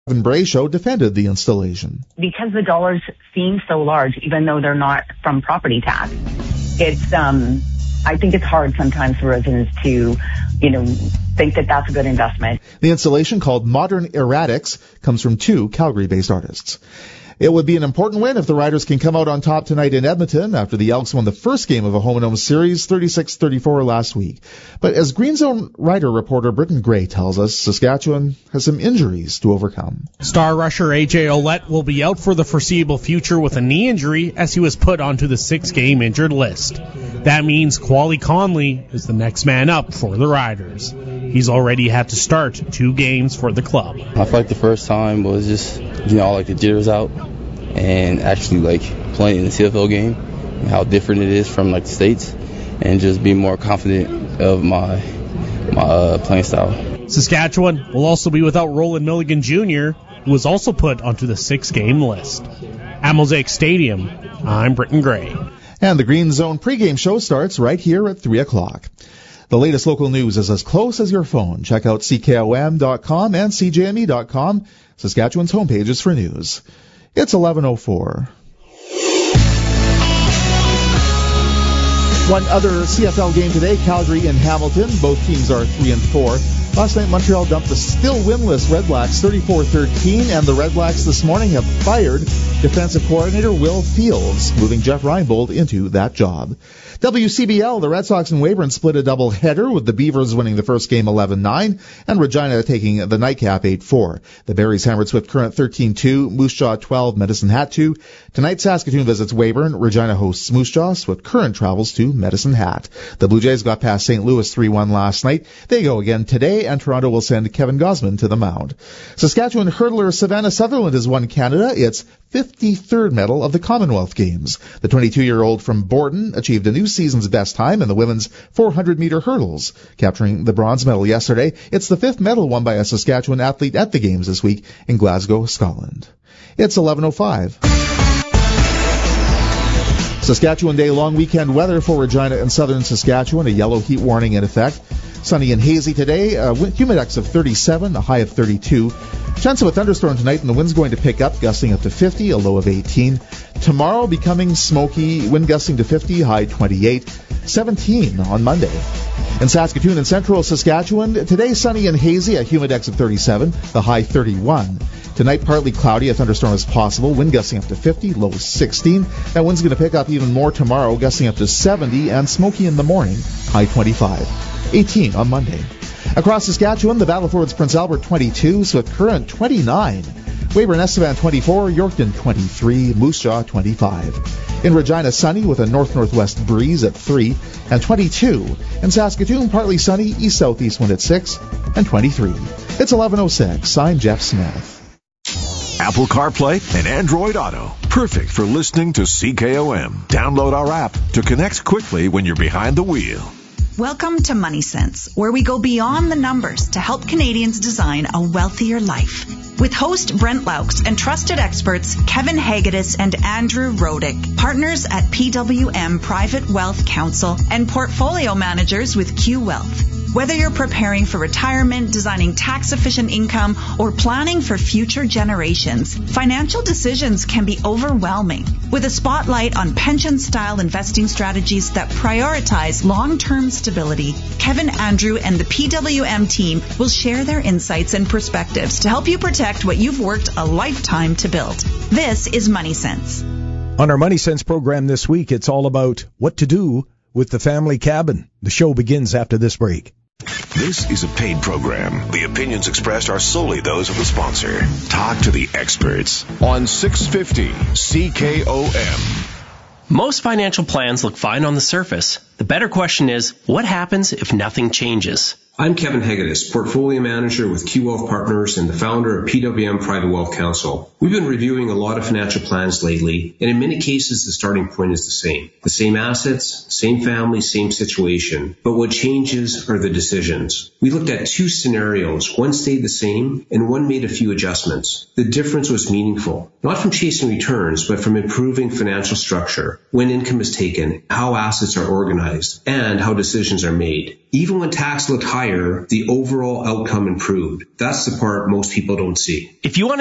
Kevin Brayshow defended the installation. Because the dollars seem so large, even though they're not from property tax, it's I think it's hard sometimes for residents to, think that that's a good investment. The installation, called Modern Erratics, comes from two Calgary-based artists. It would be an important win if the Riders can come out on top tonight in Edmonton after the Elks won the first game of a home-and-home series 36-34 last week. But as Green Zone Rider reporter Britton Gray tells us, Saskatchewan has some injuries to overcome. Star rusher AJ Ouellette will be out for the foreseeable future with a knee injury as he was put onto the 6-game injured list. That means Quali Conley is the next man up for the Riders. He's already had to start 2 games for the club. I feel like the first time was just, the jitters out. And actually playing in the CFL game and how different it is from the States, and just be more confident of my playing style. Saskatchewan will also be without Roland Milligan Jr., who was also put onto the 6-game list. At Mosaic Stadium, I'm Britton Gray. And the Green Zone pregame show starts right here at 3 o'clock. The latest local news is as close as your phone. Check out CKOM.com and CJME.com, Saskatchewan's homepages for news. It's 11:04. One other CFL game today, Calgary and Hamilton. Both teams are 3-4. Last night, Montreal dumped the still winless Red Blacks 34-13, and the Red Blacks this morning have fired defensive coordinator Will Fields, moving Jeff Reinbold into that job. WCBL, the Red Sox and Weyburn split a doubleheader, with the Beavers winning the first game 11-9 and Regina taking the nightcap 8-4. The Berries hammered Swift Current 13-2, Moose Jaw 12, Medicine Hat 2. Tonight, Saskatoon visits Weyburn, Regina hosts Moose Jaw, Swift Current travels to Medicine Hat. The Blue Jays got past St. Louis 3-1 last night. They go again today, and Toronto will send Kevin Gosman to the mound. Saskatchewan hurdler Savannah Sutherland has won Canada its 53rd medal of the Commonwealth Games. The 22-year-old from Borden achieved a new season's best time in the women's 400-meter hurdles, capturing the bronze medal yesterday. It's the 5th medal won by a Saskatchewan athlete at the Games this week in Glasgow, Scotland. It's 11:05. Saskatchewan Day long weekend weather for Regina and southern Saskatchewan. A yellow heat warning in effect. Sunny and hazy today, humidex of 37, a high of 32. Chance of a thunderstorm tonight, and the wind's going to pick up, gusting up to 50, a low of 18. Tomorrow becoming smoky, wind gusting to 50, high 28. 17 on Monday. In Saskatoon and central Saskatchewan, today sunny and hazy, a humidex of 37, the high 31. Tonight, partly cloudy, a thunderstorm is possible, wind gusting up to 50, low 16. That wind's going to pick up even more tomorrow, gusting up to 70, and smoky in the morning, high 25. 18 on Monday. Across Saskatchewan, the Battleford's Prince Albert 22, Swift Current 29, Weyburn Estevan 24, Yorkton 23, Moose Jaw 25. In Regina, sunny with a north-northwest breeze at 3 and 22. In Saskatoon, partly sunny, east-southeast wind at 6 and 23. It's 11:06. I'm Jeff Smith. Apple CarPlay and Android Auto. Perfect for listening to CKOM. Download our app to connect quickly when you're behind the wheel. Welcome to Money Sense, where we go beyond the numbers to help Canadians design a wealthier life. With host Brent Laux and trusted experts Kevin Hagedis and Andrew Rodick, partners at PWM Private Wealth Counsel and portfolio managers with Q Wealth. Whether you're preparing for retirement, designing tax-efficient income, or planning for future generations, financial decisions can be overwhelming. With a spotlight on pension-style investing strategies that prioritize long-term stability, Kevin, Andrew, and the PWM team will share their insights and perspectives to help you protect what you've worked a lifetime to build. This is Money Sense. On our Money Sense program this week, it's all about what to do with the family cabin. The show begins after this break. This is a paid program. The opinions expressed are solely those of the sponsor. Talk to the experts on 650 CKOM. Most financial plans look fine on the surface. The better question is, what happens if nothing changes? I'm Kevin Hagedis, portfolio manager with Q Wealth Partners and the founder of PWM Private Wealth Counsel. We've been reviewing a lot of financial plans lately, and in many cases, the starting point is the same. The same assets, same family, same situation. But what changes are the decisions. We looked at 2 scenarios. One stayed the same, and one made a few adjustments. The difference was meaningful, not from chasing returns, but from improving financial structure, when income is taken, how assets are organized, and how decisions are made. Even when tax looked higher, the overall outcome improved. That's the part most people don't see. If you want